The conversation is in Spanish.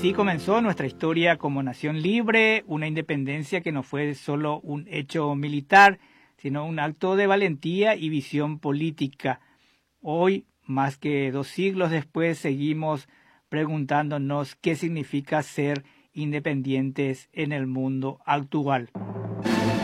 Así comenzó nuestra historia como nación libre, una independencia que no fue solo un hecho militar, sino un acto de valentía y visión política. Hoy, más que 2 siglos después, seguimos preguntándonos qué significa ser independientes en el mundo actual.